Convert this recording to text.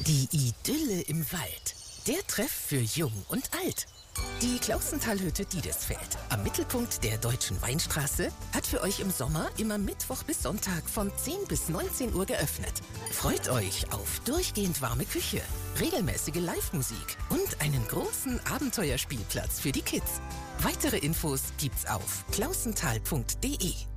Die Idylle im Wald. Der Treff für Jung und Alt. Die Klausentalhütte Diedesfeld am Mittelpunkt der Deutschen Weinstraße hat für euch im Sommer immer Mittwoch bis Sonntag von 10 bis 19 Uhr geöffnet. Freut euch auf durchgehend warme Küche, regelmäßige Live-Musik und einen großen Abenteuerspielplatz für die Kids. Weitere Infos gibt's auf klausental.de.